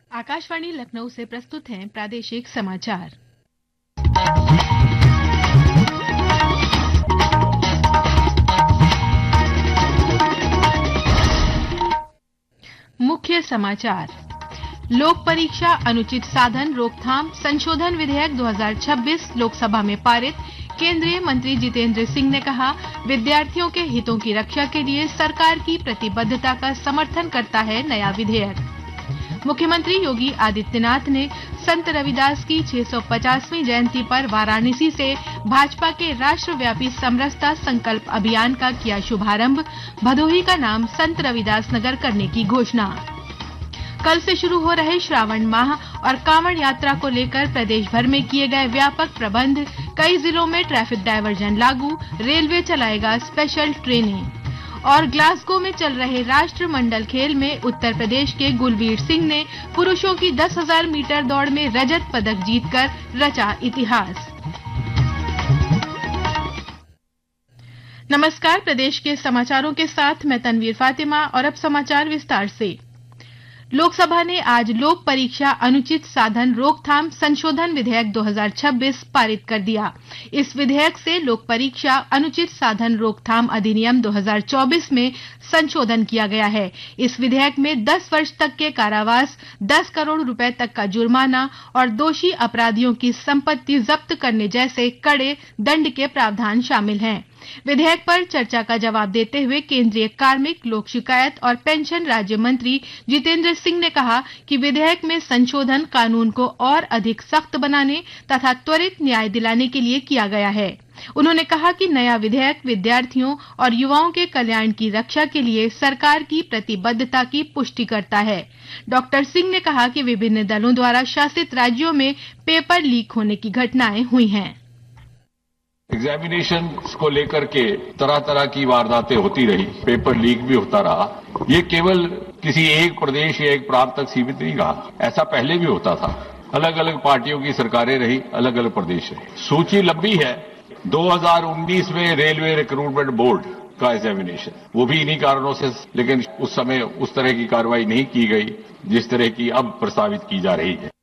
आकाशवाणी लखनऊ से प्रस्तुत हैं प्रादेशिक समाचार। मुख्य समाचार। लोक परीक्षा अनुचित साधन रोकथाम संशोधन विधेयक 2026 लोकसभा में पारित। केंद्रीय मंत्री जितेंद्र सिंह ने कहा, विद्यार्थियों के हितों की रक्षा के लिए सरकार की प्रतिबद्धता का समर्थन करता है नया विधेयक। मुख्यमंत्री योगी आदित्यनाथ ने संत रविदास की 650वीं जयंती पर वाराणसी से भाजपा के राष्ट्रव्यापी समरसता संकल्प अभियान का किया शुभारंभ। भदोही का नाम संत रविदास नगर करने की घोषणा। कल से शुरू हो रहे श्रावण माह और कांवड़ यात्रा को लेकर प्रदेश भर में किए गए व्यापक प्रबंध। कई जिलों में ट्रैफिक डायवर्जन लागू। रेलवे चलाएगा स्पेशल ट्रेनें। और ग्लासगो में चल रहे राष्ट्रमंडल खेल में उत्तर प्रदेश के गुलवीर सिंह ने पुरुषों की 10,000 मीटर दौड़ में रजत पदक जीतकर रचा इतिहास। नमस्कार, प्रदेश के समाचारों के साथ मैं तनवीर फातिमा और अब समाचार विस्तार से। लोकसभा ने आज लोक परीक्षा अनुचित साधन रोकथाम संशोधन विधेयक 2026 पारित कर दिया। इस विधेयक से लोक परीक्षा अनुचित साधन रोकथाम अधिनियम 2024 में संशोधन किया गया है। इस विधेयक में 10 वर्ष तक के कारावास, 10 करोड़ रुपए तक का जुर्माना और दोषी अपराधियों की संपत्ति जब्त करने जैसे कड़े दंड के प्रावधान शामिल हैं। विधेयक पर चर्चा का जवाब देते हुए केंद्रीय कार्मिक, लोक शिकायत और पेंशन राज्य मंत्री जितेंद्र सिंह ने कहा कि विधेयक में संशोधन कानून को और अधिक सख्त बनाने तथा त्वरित न्याय दिलाने के लिए किया गया है। उन्होंने कहा कि नया विधेयक विद्यार्थियों और युवाओं के कल्याण की रक्षा के लिए सरकार की प्रतिबद्धता की पुष्टि करता है। डॉक्टर सिंह ने कहा कि विभिन्न दलों द्वारा शासित राज्यों में पेपर लीक होने की घटनाएं हुई हैं। एग्जामिनेशन को लेकर के तरह तरह की वारदातें होती रही, पेपर लीक भी होता रहा। ये केवल किसी एक प्रदेश या एक प्रांत तक सीमित नहीं रहा, ऐसा पहले भी होता था। अलग अलग पार्टियों की सरकारें रही, अलग अलग प्रदेश रहे। सूची लंबी है। 2019 में रेलवे रिक्रूटमेंट बोर्ड का एग्जामिनेशन, वो भी इन्हीं कारणों से, लेकिन उस समय उस तरह की कार्रवाई नहीं की गई जिस तरह की अब प्रस्तावित की जा रही है।